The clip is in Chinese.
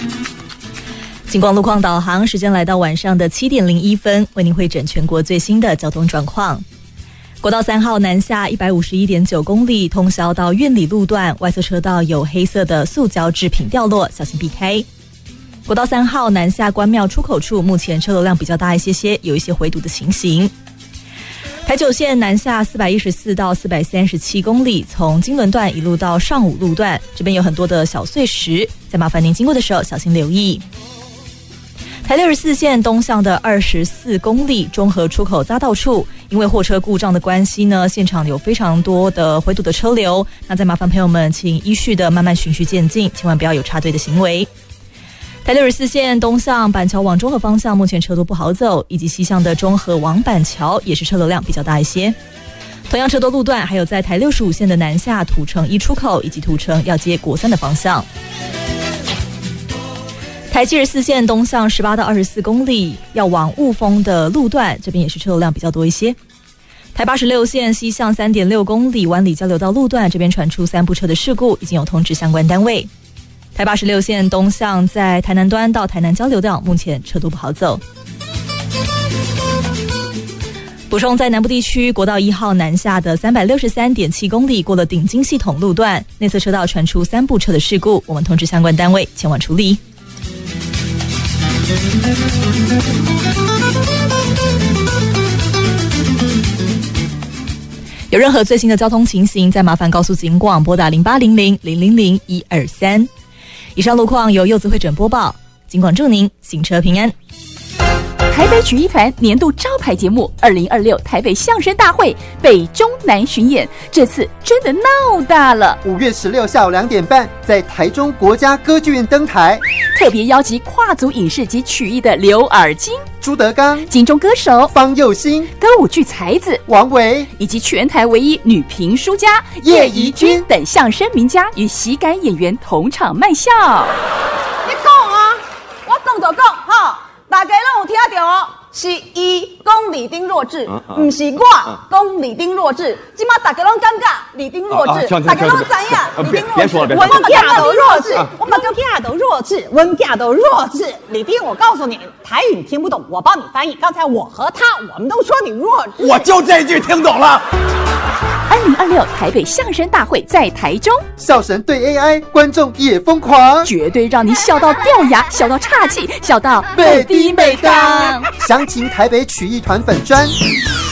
警广路况导航，时间来到晚上的7点01分，为您汇整全国最新的交通状况。国道3号南下151.9公里，通宵到苑里路段，外侧车道有黑色的塑胶制品掉落，小心避开。国道3号南下关庙出口处，目前车流量比较大一些，有一些回堵的情形。台九线南下414到437公里，从金轮段一路到上武路段，这边有很多的小碎石，再麻烦您经过的时候小心留意。台64线东向的24公里中和出口匝道处，因为货车故障的关系呢，现场有非常多的回堵的车流，那再麻烦朋友们请依序的慢慢循序渐进，千万不要有插队的行为。台64线东向板桥往中和方向，目前车多不好走，以及西向的中和往板桥也是车流量比较大一些。同样车多路段还有在台65线的南下土城一出口，以及土城要接国三的方向。台74线东向18到24公里，要往雾峰的路段，这边也是车流量比较多一些。台86线西向3.6公里，湾里交流道路段，这边传出3部车的事故，已经有通知相关单位。台86线东向在台南端到台南交流道，目前车多不好走。补充，在南部地区，国道1号南下的363.7公里，过了顶金系统路段，内侧车道传出3部车的事故，我们通知相关单位前往处理。有任何最新的交通情形，再麻烦告诉警广，拨打0800-000-123。以上路况由柚子会诊播报，警广祝您行车平安。 台北曲艺团年度招牌节目2026台北相声大会北中南巡演，这次真的闹大了。 5月16下午2点半，在台中国家歌剧院登台， 特别邀集跨族影视及曲艺的刘尔金、 朱德刚、 金钟歌手方佑兴、 歌舞剧才子王维，以及全台唯一女评书家叶怡君等相声名家与喜感演员同场卖笑。 你讲啊，我讲就讲哈。大家拢有听到哦，是伊讲李丁弱智，不是我讲李丁弱智。今麦大家拢感觉李丁弱智，大家拢知影李丁弱智。我们家都弱智，我们家都弱智，我们家都弱智。李丁，我告诉你，台语你听不懂，我帮你翻译。刚才我和他，我们都说你弱智。 我就这句听懂了。 2026台北相声大会在台中， 笑神对 AI， 观众也疯狂， 绝对让你笑到掉牙，笑到岔气，笑到背低背杠。详情台北曲艺团粉专。